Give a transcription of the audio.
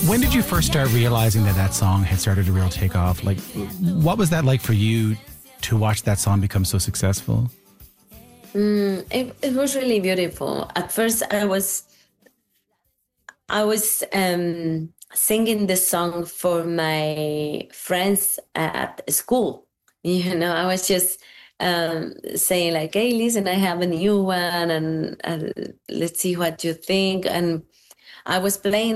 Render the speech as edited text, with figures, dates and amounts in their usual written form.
When did you first start realizing that that song had started to real take off? Like, what was that like for you to watch that song become so successful? It was really beautiful. At first, I was singing this song for my friends at school. I was just saying like, "Hey, listen, I have a new one, and let's see what you think." And I was playing